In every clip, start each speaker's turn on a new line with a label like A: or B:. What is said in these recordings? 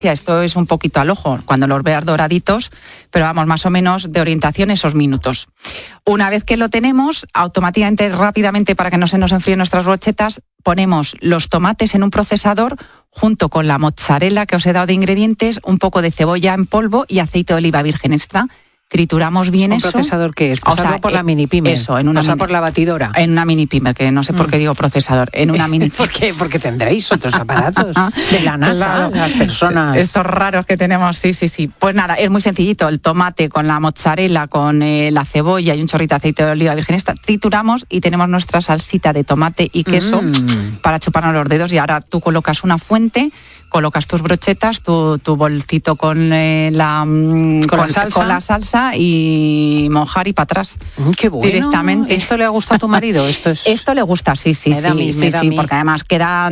A: Esto es un poquito al ojo, cuando los veas doraditos, pero vamos, más o menos de orientación esos minutos. Una vez que lo tenemos, automáticamente, rápidamente, para que no se nos enfríen nuestras brochetas, ponemos los tomates en un procesador junto con la mozzarella que os he dado de ingredientes, un poco de cebolla en polvo y aceite de oliva virgen extra. Trituramos bien eso.
B: ¿Un procesador qué es? Pasado por la mini pimer.
A: Eso, en una
B: por la batidora.
A: En una mini pimer, que no sé por qué digo procesador. En una mini
B: ¿Por qué? Porque tendréis otros aparatos de la NASA, claro, las personas.
A: Estos raros que tenemos, sí. Pues nada, es muy sencillito. El tomate con la mozzarella, con la cebolla y un chorrito de aceite de oliva virgen extra, trituramos y tenemos nuestra salsita de tomate y queso para chuparnos los dedos. Y ahora tú colocas una fuente, colocas tus brochetas, tu bolsito con la salsa y mojar y para atrás.
B: ¡Qué bueno!
A: Directamente.
B: ¿Esto le ha gustado a tu marido?
A: Esto le gusta, sí, porque además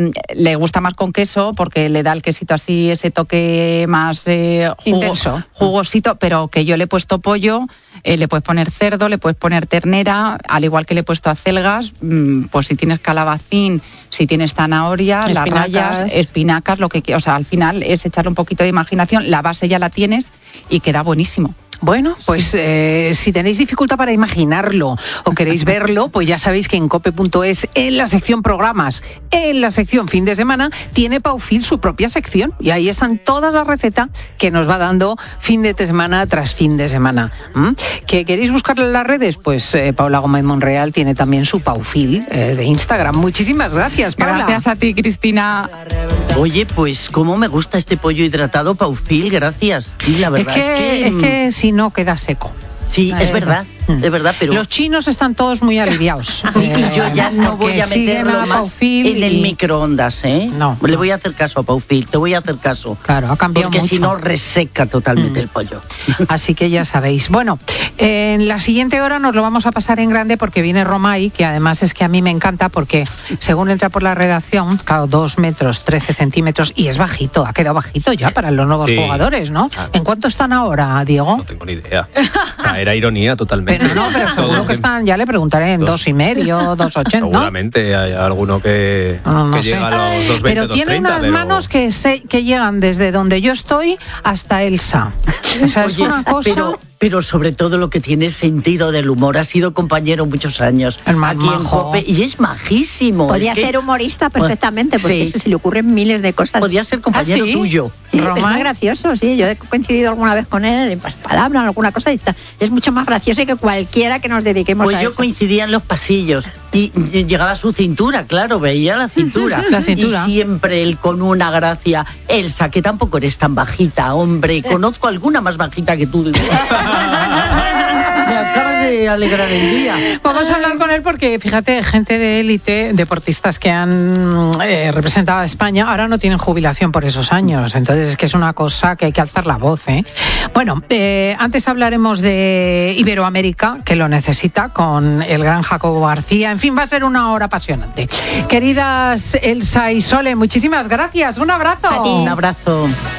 A: le gusta más con queso, porque le da el quesito así, ese toque más
B: intenso,
A: jugosito, pero que yo le he puesto pollo, le puedes poner cerdo, le puedes poner ternera, al igual que le he puesto acelgas, pues si tienes calabacín, si tienes zanahoria, las rayas, espinacas, lo que quieras. O sea, al final es echarle un poquito de imaginación, la base ya la tienes y queda buenísimo.
B: Bueno, pues si tenéis dificultad para imaginarlo o queréis verlo, pues ya sabéis que en cope.es, en la sección programas, en la sección fin de semana, tiene Paufil su propia sección y ahí están todas las recetas que nos va dando fin de semana tras fin de semana. ¿Que queréis buscarlo en las redes? Pues Paula Gómez Monreal tiene también su Paufil de Instagram. Muchísimas gracias, Paula.
A: Gracias a ti, Cristina.
C: Oye, pues cómo me gusta este pollo hidratado Paufil, gracias. Y la verdad
B: es que si no queda seco.
C: Sí, es verdad, pero...
B: Los chinos están todos muy aliviados.
C: Sí, y yo ya no voy a meterlo más en el microondas, ¿eh?
B: No.
C: Le voy a hacer caso a Paufil, te voy a hacer caso.
B: Claro, ha cambiado
C: porque
B: mucho.
C: Porque si no, reseca totalmente el pollo.
B: Así que ya sabéis. Bueno, en la siguiente hora nos lo vamos a pasar en grande porque viene Romay, que además es que a mí me encanta porque según entra por la redacción, claro, 2 metros, 13 centímetros, y es bajito, ha quedado bajito ya para los nuevos jugadores, ¿no? Claro. ¿En cuánto están ahora, Diego?
D: No tengo ni idea. Era ironía totalmente.
B: Pero seguro que están, ya le preguntaré, en 2,5, 2,80.
D: Seguramente hay alguno que llega a los 2,20,
B: pero tiene
D: 2,30,
B: unas manos que llegan desde donde yo estoy hasta Elsa. O sea, es una cosa...
C: Pero sobre todo lo que tiene sentido del humor. Ha sido compañero muchos años aquí en Cope y es majísimo.
E: Podría ser humorista perfectamente, porque se le ocurren miles de cosas.
C: Podría ser compañero tuyo.
E: Sí, es muy gracioso, sí. Yo he coincidido alguna vez con él en palabras, alguna cosa, y está. Es mucho más gracioso que cualquiera que nos dediquemos a eso.
C: Pues yo coincidía en los pasillos y llegaba a su cintura, claro, veía la cintura.
B: La cintura.
C: Y siempre él con una gracia. Elsa, que tampoco eres tan bajita, hombre. Conozco alguna más bajita que tú. Me acabas de alegrar el día.
B: Vamos a hablar con él porque, fíjate, gente de élite, deportistas que han representado a España, ahora no tienen jubilación por esos años. Entonces es que es una cosa que hay que alzar la voz, ¿eh? Bueno, antes hablaremos de Iberoamérica, que lo necesita, con el gran Jacobo García. En fin, va a ser una hora apasionante. Queridas Elsa y Sole, muchísimas gracias. Un abrazo.
C: Un abrazo.